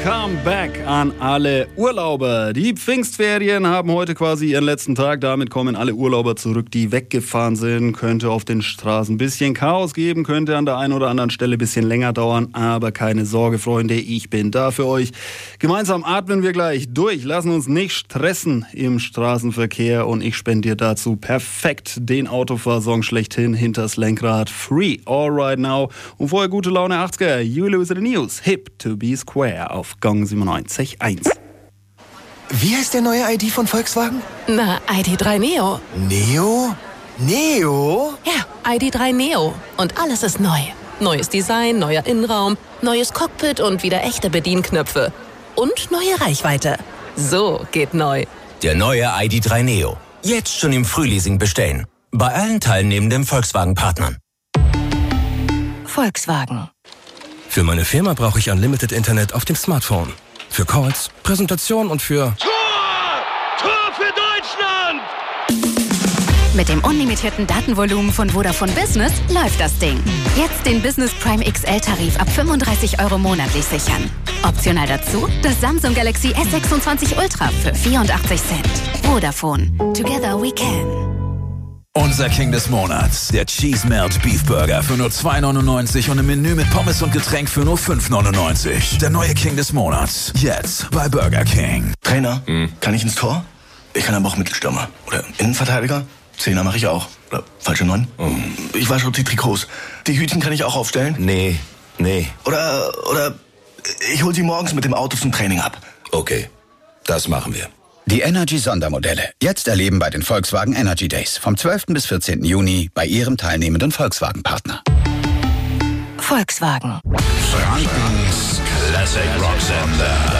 Welcome back an alle Urlauber. Die Pfingstferien haben heute quasi ihren letzten Tag. Damit kommen alle Urlauber zurück, die weggefahren sind. Könnte auf den Straßen ein bisschen Chaos geben, könnte an der einen oder anderen Stelle ein bisschen länger dauern. Aber keine Sorge, Freunde, ich bin da für euch. Gemeinsam atmen wir gleich durch, lassen uns nicht stressen im Straßenverkehr. Und ich spende dir dazu perfekt den Autofahrsong schlechthin hinters Lenkrad. Free All Right Now. Und vorher gute Laune 80er. You lose the news. Hip to be square auf Gang 97.1. Wie heißt der neue ID von Volkswagen? Na, ID3 Neo. Neo? Neo? Ja, ID3 Neo. Und alles ist neu. Neues Design, neuer Innenraum, neues Cockpit und wieder echte Bedienknöpfe. Und neue Reichweite. So geht neu. Der neue ID3 Neo. Jetzt schon im Frühleasing bestellen. Bei allen teilnehmenden Volkswagen-Partnern. Volkswagen. Für meine Firma brauche ich Unlimited Internet auf dem Smartphone. Für Calls, Präsentation und für... Tor für Deutschland! Mit dem unlimitierten Datenvolumen von Vodafone Business läuft das Ding. Jetzt den Business Prime XL-Tarif ab 35 € monatlich sichern. Optional dazu das Samsung Galaxy S26 Ultra für 84 Cent. Vodafone. Together we can. Unser King des Monats, der Cheese Melt Beef Burger für nur 2,99 und ein Menü mit Pommes und Getränk für nur 5,99. Der neue King des Monats, jetzt bei Burger King. Trainer, kann ich ins Tor? Ich kann aber auch Mittelstürmer. Oder Innenverteidiger? Zehner mache ich auch. Oder falsche 9? Ich wasche die Trikots. Die Hütchen kann ich auch aufstellen? Nee. Oder ich hol sie morgens mit dem Auto zum Training ab. Okay, das machen wir. Die Energy-Sondermodelle. Jetzt erleben bei den Volkswagen Energy Days vom 12. bis 14. Juni bei Ihrem teilnehmenden Volkswagen-Partner. Volkswagen. Frankens Classic Rock Sender.